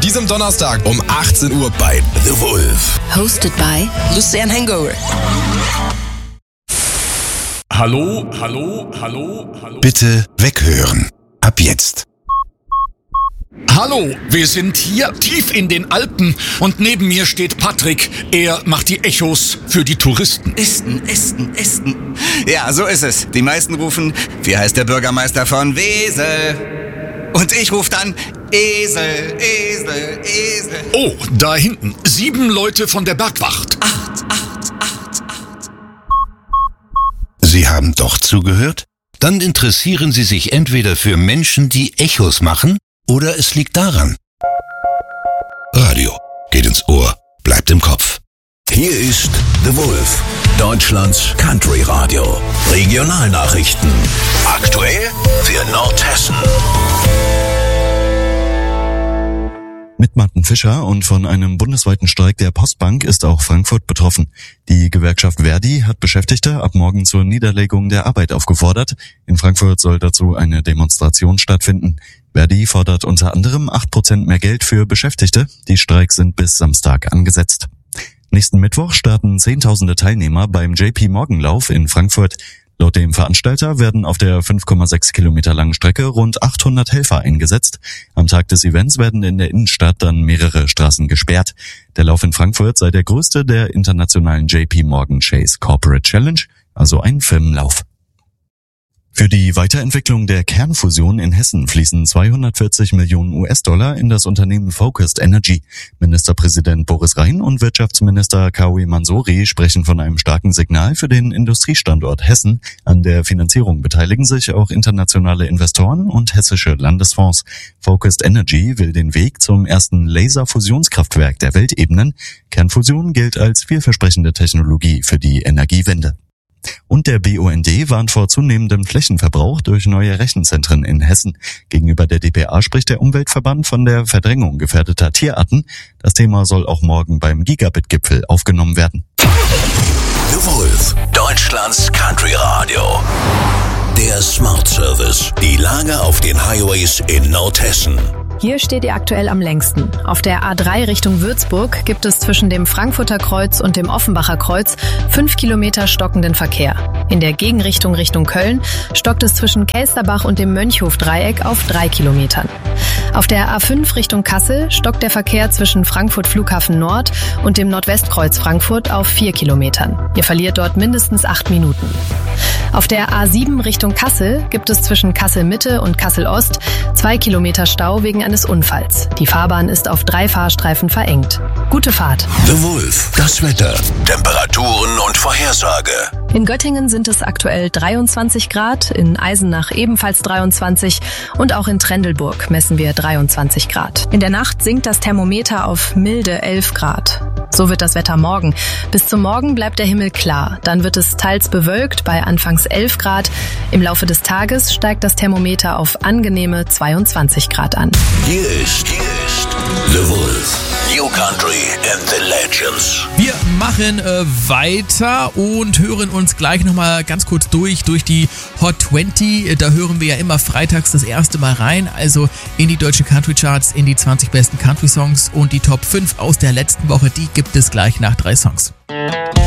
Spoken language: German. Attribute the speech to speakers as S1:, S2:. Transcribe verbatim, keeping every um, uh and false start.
S1: diesem Donnerstag um achtzehn Uhr bei The Wolf.
S2: Hosted by Lucian Hangover.
S3: Hallo, hallo, hallo, hallo.
S4: Bitte weghören. Ab jetzt.
S3: Hallo, wir sind hier tief in den Alpen und neben mir steht Patrick. Er macht die Echos für die Touristen.
S5: Esten, Esten, Esten. Ja, so ist es. Die meisten rufen, wie heißt der Bürgermeister von Wesel? Und ich rufe dann Esel, Esel, Esel.
S3: Oh, da hinten. Sieben Leute von der Bergwacht.
S5: Acht, acht, acht, acht.
S4: Sie haben doch zugehört? Dann interessieren Sie sich entweder für Menschen, die Echos machen, oder es liegt daran. Radio geht ins Ohr, bleibt im Kopf.
S6: Hier ist The Wolf, Deutschlands Country Radio. Regionalnachrichten. Aktuell für Nordhessen.
S7: Mit Martin Fischer und von einem bundesweiten Streik der Postbank ist auch Frankfurt betroffen. Die Gewerkschaft Verdi hat Beschäftigte ab morgen zur Niederlegung der Arbeit aufgefordert. In Frankfurt soll dazu eine Demonstration stattfinden. Verdi fordert unter anderem acht Prozent mehr Geld für Beschäftigte. Die Streiks sind bis Samstag angesetzt. Nächsten Mittwoch starten Zehntausende Teilnehmer beim J P Morgan Lauf in Frankfurt. Laut dem Veranstalter werden auf der fünf Komma sechs Kilometer langen Strecke rund achthundert Helfer eingesetzt. Am Tag des Events werden in der Innenstadt dann mehrere Straßen gesperrt. Der Lauf in Frankfurt sei der größte der internationalen J P Morgan Chase Corporate Challenge, also ein Firmenlauf. Für die Weiterentwicklung der Kernfusion in Hessen fließen zweihundertvierzig Millionen U S-Dollar in das Unternehmen Focused Energy. Ministerpräsident Boris Rhein und Wirtschaftsminister Kawi Mansouri sprechen von einem starken Signal für den Industriestandort Hessen. An der Finanzierung beteiligen sich auch internationale Investoren und hessische Landesfonds. Focused Energy will den Weg zum ersten Laserfusionskraftwerk der Welt ebnen. Kernfusion gilt als vielversprechende Technologie für die Energiewende. Und der B U N D warnt vor zunehmendem Flächenverbrauch durch neue Rechenzentren in Hessen. Gegenüber der D P A spricht der Umweltverband von der Verdrängung gefährdeter Tierarten. Das Thema soll auch morgen beim Gigabit-Gipfel aufgenommen werden.
S6: The Wolf, Deutschlands Country Radio. Der Smart Service. Die Lage auf den Highways in Nordhessen.
S8: Hier steht ihr aktuell am längsten. Auf der A drei Richtung Würzburg gibt es zwischen dem Frankfurter Kreuz und dem Offenbacher Kreuz fünf Kilometer stockenden Verkehr. In der Gegenrichtung Richtung Köln stockt es zwischen Kelsterbach und dem Mönchhof-Dreieck auf drei Kilometern. Auf der A fünf Richtung Kassel stockt der Verkehr zwischen Frankfurt Flughafen Nord und dem Nordwestkreuz Frankfurt auf vier Kilometern. Ihr verliert dort mindestens acht Minuten. Auf der A sieben Richtung Kassel gibt es zwischen Kassel Mitte und Kassel Ost zwei Kilometer Stau wegen eines Unfalls. Die Fahrbahn ist auf drei Fahrstreifen verengt. Gute Fahrt.
S6: The Wolf, das Wetter, Temperaturen und Vorhersage.
S8: In Göttingen sind es aktuell dreiundzwanzig Grad, in Eisenach ebenfalls dreiundzwanzig und auch in Trendelburg messen wir dreiundzwanzig Grad. In der Nacht sinkt das Thermometer auf milde elf Grad. So wird das Wetter morgen. Bis zum Morgen bleibt der Himmel klar. Dann wird es teils bewölkt bei anfangs elf Grad. Im Laufe des Tages steigt das Thermometer auf angenehme zweiundzwanzig Grad an.
S6: Hier ist, hier ist The Wolf. New Country and the Legends.
S9: Wir machen äh, weiter und hören uns gleich nochmal ganz kurz durch, durch die Hot zwanzig. Da hören wir ja immer freitags das erste Mal rein, also in die deutschen Country Charts, in die zwanzig besten Country Songs und die Top fünf aus der letzten Woche, die gibt es gleich nach drei Songs.